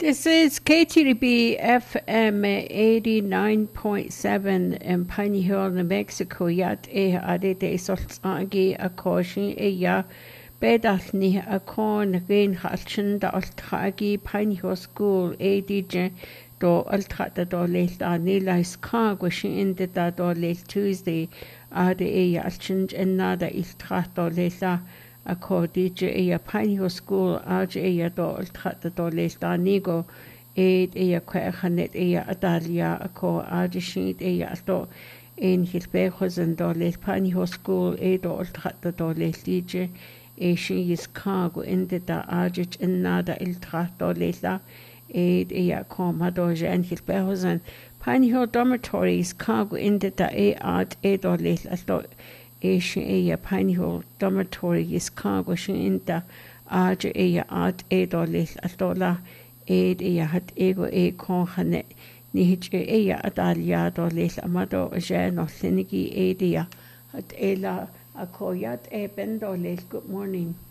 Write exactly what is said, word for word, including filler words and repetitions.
This is K T B F M eighty-nine point seven in Piney Hill, New Mexico. Yat e adete soltagi a caution e ya bedalni a corn gain hatchin da altagi Piney Hill School A D J do altrata do late anilais car wishing in the da do late Tuesday ade e yalchin and nada iltrato leta. A co D J a Piney Hill School age e do altrata do late anigo aid e quechanet e adalia a co age sheet e do in his becos and do late Piney Hill School e do altrata do late D J e she is cargo in the da age and nada iltrato leta aid e coma doge and his becos and Piney Hill dormitories cargo in the da e art e do late do Asian area Piney Hill dormitory is cargo in the age area art e dollars a dollar aid ea hat ego e conhanet nihich ea adalia dollars amado jen or sinigi adia hat ela a koyat e ben dollars. Good morning.